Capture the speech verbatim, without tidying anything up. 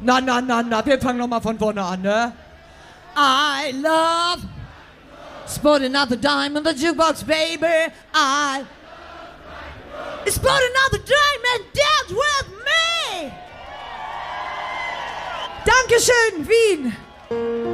Na, na, na, na, wir fangen nochmal von vorne an, ne? I love Sport another dime in the jukebox, baby. I Sport another dime and dance with me. Dankeschön, Wien.